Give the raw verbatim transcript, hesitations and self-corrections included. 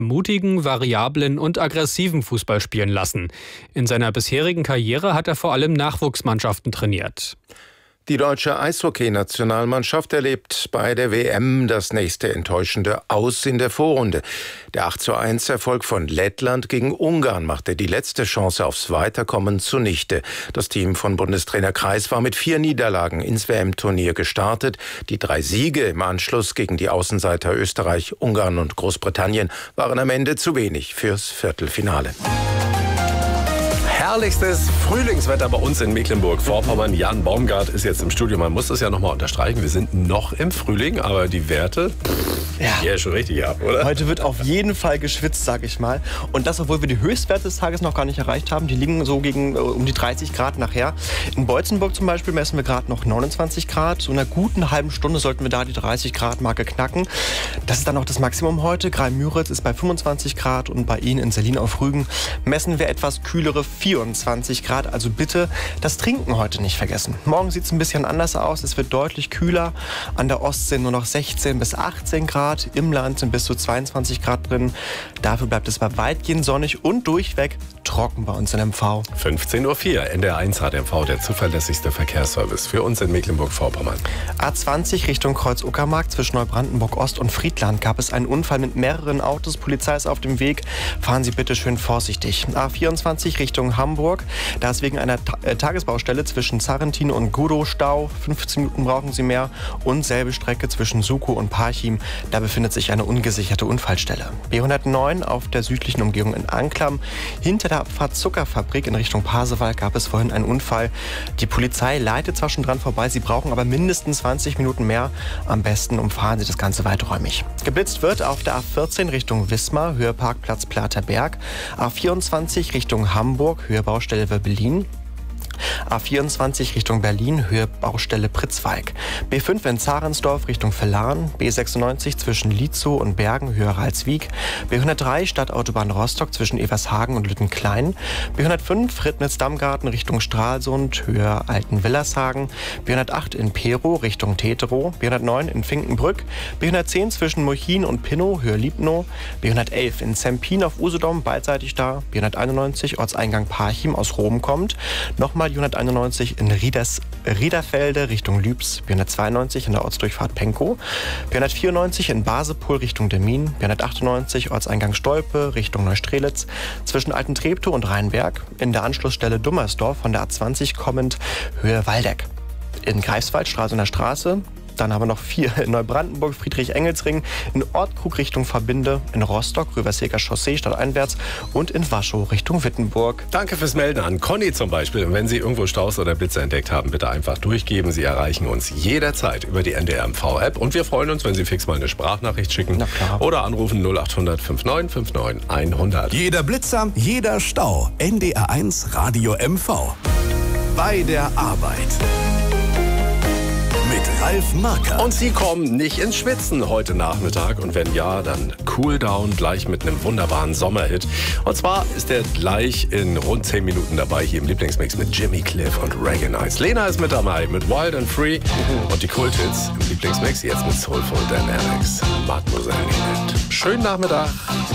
mutigen, variablen und aggressiven Fußball spielen lassen. In seiner bisherigen Karriere hat er vor allem Nachwuchsmannschaften trainiert. Die deutsche Eishockey-Nationalmannschaft erlebt bei der W M das nächste enttäuschende Aus in der Vorrunde. Der acht zu eins Erfolg von Lettland gegen Ungarn machte die letzte Chance aufs Weiterkommen zunichte. Das Team von Bundestrainer Kreis war mit vier Niederlagen ins W M-Turnier gestartet. Die drei Siege im Anschluss gegen die Außenseiter Österreich, Ungarn und Großbritannien waren am Ende zu wenig fürs Viertelfinale. Herrlichstes Frühlingswetter bei uns in Mecklenburg-Vorpommern. Jan Baumgart ist jetzt im Studio. Man muss das ja noch mal unterstreichen. Wir sind noch im Frühling, aber die Werte, ja, ja schon richtig ab, oder? Heute wird auf jeden Fall geschwitzt, sag ich mal. Und das, obwohl wir die Höchstwerte des Tages noch gar nicht erreicht haben. Die liegen so gegen äh, um die dreißig Grad nachher. In Beutzenburg zum Beispiel messen wir gerade noch neunundzwanzig Grad. So in einer guten halben Stunde sollten wir da die dreißig Grad Marke knacken. Das ist dann auch das Maximum heute. Greil-Müritz ist bei fünfundzwanzig Grad und bei Ihnen in Selin auf Rügen messen wir etwas kühlere vierundzwanzig Grad. Also bitte das Trinken heute nicht vergessen. Morgen sieht es ein bisschen anders aus. Es wird deutlich kühler. An der Ostsee nur noch sechzehn bis achtzehn Grad. Im Land sind bis zu zweiundzwanzig Grad drin. Dafür bleibt es aber weitgehend sonnig und durchweg trocken bei uns in M V. fünfzehn Uhr vier, N D R eins Rad M V, der zuverlässigste Verkehrsservice für uns in Mecklenburg-Vorpommern. A zwanzig Richtung Kreuz-Uckermark zwischen Neubrandenburg-Ost und Friedland gab es einen Unfall mit mehreren Autos. Polizei ist auf dem Weg. Fahren Sie bitte schön vorsichtig. A vierundzwanzig Richtung Hamburg. Da ist wegen einer Ta- äh, Tagesbaustelle zwischen Zarrentin und Gudow Stau. fünfzehn Minuten brauchen Sie mehr. Und selbe Strecke zwischen Sukow und Parchim. Da befindet sich eine ungesicherte Unfallstelle. B hundertneun auf der südlichen Umgehung in Anklam. Hinter der Abfahrt Zuckerfabrik in Richtung Pasewalk gab es vorhin einen Unfall. Die Polizei leitet zwar schon dran vorbei, sie brauchen aber mindestens zwanzig Minuten mehr. Am besten umfahren Sie das Ganze weiträumig. Geblitzt wird auf der A vierzehn Richtung Wismar, Höhe Parkplatz Platerberg. A vierundzwanzig Richtung Hamburg, Höhe Baustelle Werbellin. A vierundzwanzig Richtung Berlin, Höhe Baustelle Pritzwalk. B fünf in Zarensdorf Richtung Villaren. B sechsundneunzig zwischen Lietzow und Bergen, Höhe Ralswiek. B hundertdrei Stadtautobahn Rostock zwischen Evershagen und Lüttenklein. B hundertfünf Rittnitz-Dammgarten Richtung Stralsund, Höhe Altenwillershagen. B hundertacht in Perow Richtung Teterow. B hundertneun in Finkenbrück. B hundertzehn zwischen Murchin und Pinnow, Höhe Liebnow. B hundertelf in Zempin auf Usedom, beidseitig da. B hunderteinundneunzig Ortseingang Parchim aus Rom kommt. Nochmal die hunderteinundneunzig in Rieders, Riederfelde Richtung Lübs, B hundertzweiundneunzig in der Ortsdurchfahrt Penkow, B hundertvierundneunzig in Basepol Richtung Demmin, B hundertachtundneunzig Ortseingang Stolpe Richtung Neustrelitz, zwischen Altentreptow und Rheinberg, in der Anschlussstelle Dummersdorf von der A zwanzig kommend, Höhe Waldeck. In Greifswald, Stralsunder Straße. Dann haben wir noch vier in Neubrandenburg, Friedrich-Engelsring, in Ortkrug Richtung Verbinde, in Rostock, Röverseker Chaussee stadteinwärts und in Waschow Richtung Wittenburg. Danke fürs Melden an Conny zum Beispiel. Und wenn Sie irgendwo Staus oder Blitze entdeckt haben, bitte einfach durchgeben. Sie erreichen uns jederzeit über die N D R M V-App. Und wir freuen uns, wenn Sie fix mal eine Sprachnachricht schicken. Na klar. Oder anrufen null acht hundert neunundfünfzig neunundfünfzig hundert. Jeder Blitzer, jeder Stau. N D R eins Radio M V. Bei der Arbeit. Mit Ralf Marker. Und Sie kommen nicht ins Schwitzen heute Nachmittag. Und wenn ja, dann Cool Down gleich mit einem wunderbaren Sommerhit. Und zwar ist er gleich in rund zehn Minuten dabei hier im Lieblingsmix mit Jimmy Cliff und Reggae Nights. Lena ist mit dabei mit Wild and Free und die Kulthits im Lieblingsmix jetzt mit Soulful Dynamics. Mademoiselle Ninette. Schönen Nachmittag.